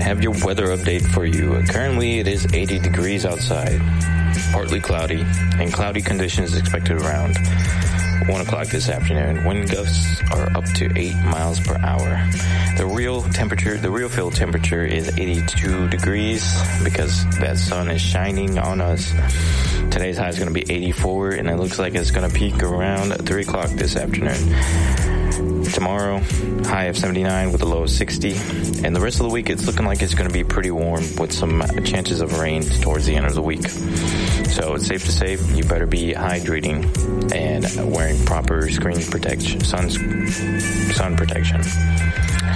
have your weather update for you. Currently, it is 80 degrees outside, partly cloudy, and cloudy conditions expected around 1 o'clock this afternoon. Wind gusts are up to 8 miles per hour. The real field temperature is 82 degrees because that sun is shining on us. Today's high is going to be 84, and it looks like it's going to peak around 3 o'clock this afternoon. Tomorrow, high of 79 with a low of 60. And the rest of the week, it's looking like it's going to be pretty warm with some chances of rain towards the end of the week. So it's safe to say you better be hydrating and wearing proper sun protection.